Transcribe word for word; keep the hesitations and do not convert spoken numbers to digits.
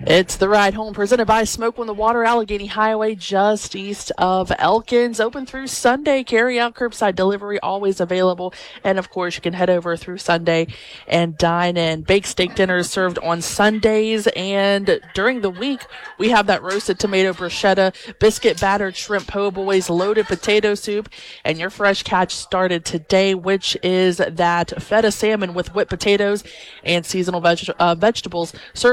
It's the ride home presented by Smoke on the Water, Allegheny Highway, just east of Elkins. Open through Sunday. Carry out curbside delivery, always available. And of course, you can head over through Sunday and dine in. Baked steak dinners served on Sundays. And during the week, we have that roasted tomato bruschetta, biscuit battered shrimp po' boys, loaded potato soup, and your fresh catch started today, which is that feta salmon with whipped potatoes and seasonal veg- uh, vegetables served